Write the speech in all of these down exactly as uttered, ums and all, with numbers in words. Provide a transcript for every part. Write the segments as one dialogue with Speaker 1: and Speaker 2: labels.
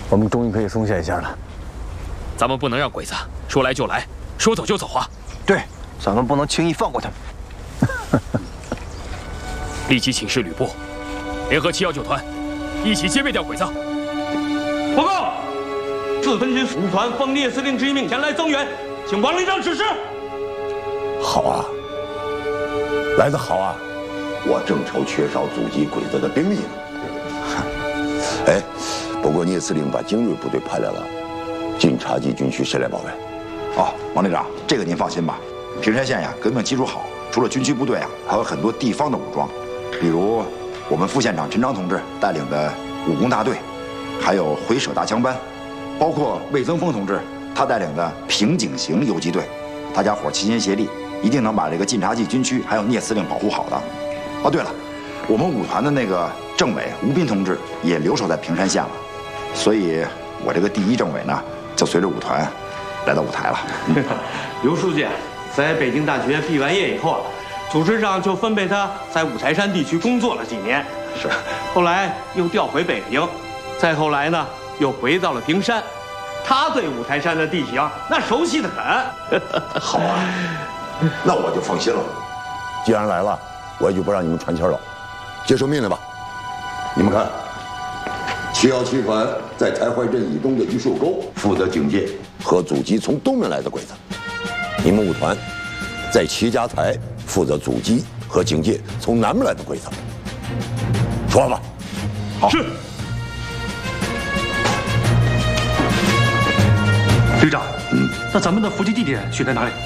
Speaker 1: 我们终于可以松懈一下了。
Speaker 2: 咱们不能让鬼子说来就来，说走就走啊！
Speaker 3: 对，咱们不能轻易放过他们。
Speaker 2: 立即请示旅部，联合七幺九团，一起歼灭掉鬼子。
Speaker 4: 报告，四分军五团奉聂司令之命前来增援，请王连长指示。
Speaker 5: 好啊，来得好啊！我正愁缺少阻击鬼子的兵力呢。哎，不过聂司令把精锐部队派来了，晋察冀军区谁来保卫？
Speaker 6: 哦，王连长，这个您放心吧。平山县呀，革命基础好，除了军区部队啊，还有很多地方的武装，比如我们副县长陈章同志带领的武工大队，还有回舍大枪班，包括魏增峰同志他带领的平井行游击队，大家伙齐心协力，一定能把这个晋察冀军区还有聂司令保护好的。哦，对了，我们五团的那个政委吴斌同志也留守在平山县了，所以我这个第一政委呢，就随着五团来到五台了。
Speaker 4: 刘书记在北京大学毕完业以后啊，组织上就分配他在五台山地区工作了几年，
Speaker 6: 是，
Speaker 4: 后来又调回北平，再后来呢又回到了平山。他对五台山的地形那熟悉的很。
Speaker 5: 好啊，那我就放心了。既然来了，我也就不让你们喘气了，接受命令吧。你们看，七幺七团在台怀镇以东的榆树沟负责警戒和阻击从东面来的鬼子，你们五团在齐家台负责阻击和警戒从南面来的鬼子。说吧。
Speaker 6: 好。
Speaker 4: 是。
Speaker 7: 旅长，嗯，那咱们的伏击地点选在哪里？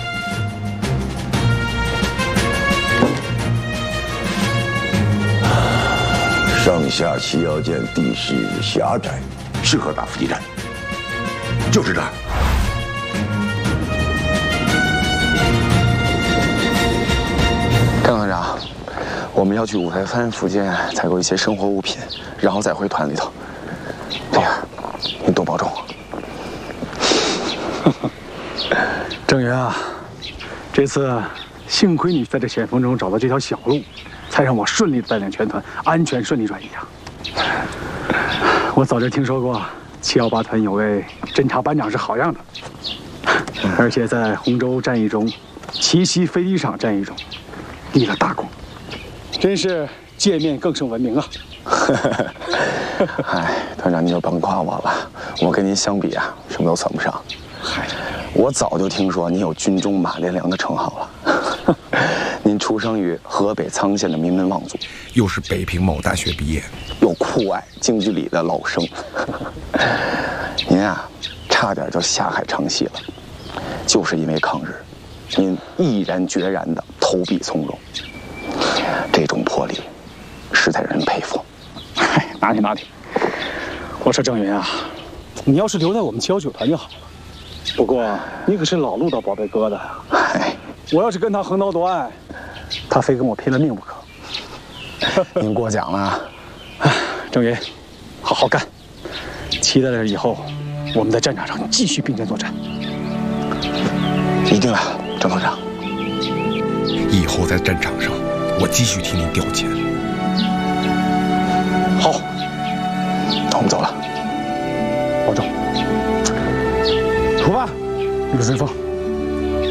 Speaker 5: 上下齐腰间地势狭窄，适合打伏击战。就是这儿。
Speaker 8: 张团长，我们要去五台山附近采购一些生活物品，然后再回团里头。这样，您多保重。
Speaker 7: 郑源啊，这次幸亏你在这险峰中找到这条小路，才让我顺利带领全团安全顺利转移啊！我早就听说过七幺八团有位侦察班长是好样的，而且在洪州战役中、奇袭飞机场战役中立了大功，真是见面更胜闻名啊！
Speaker 8: 哎，团长您就甭夸我了，我跟您相比啊，什么都算不上。嗨，我早就听说您有军中马连良的称号了。您出生于河北沧县的名门望族，
Speaker 9: 又是北平某大学毕业，
Speaker 8: 又酷爱京剧里的老生。您啊，差点就下海唱戏了，就是因为抗日，您毅然决然的投笔从戎，这种魄力，实在让人佩服。
Speaker 7: 哎，哪里哪里。我说郑云啊，你要是留在我们七幺九团就好了。不过你可是老陆的宝贝疙瘩呀！
Speaker 8: 哎，
Speaker 7: 我要是跟他横刀夺爱，他非跟我拼了命不可。
Speaker 8: 您过奖了。
Speaker 7: 郑云，好好干，期待着以后我们在战场上继续并肩作战。
Speaker 8: 一定的，郑团长。
Speaker 9: 以后在战场上，我继续替您调遣。
Speaker 7: 好，
Speaker 8: 那我们走了，
Speaker 7: 保重。出发，李顺风。